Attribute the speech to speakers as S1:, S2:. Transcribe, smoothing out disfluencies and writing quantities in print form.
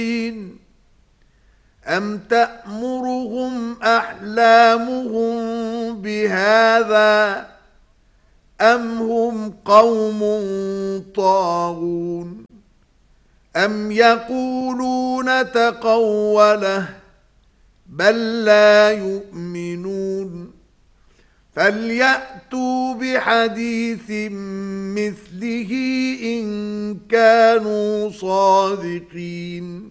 S1: أم تأمرهم أحلامهم بهذا أم هم قوم طاغون أم يقولون تقوله بل لا يؤمنون فليأتوا بحديث مثله إن كانوا صادقين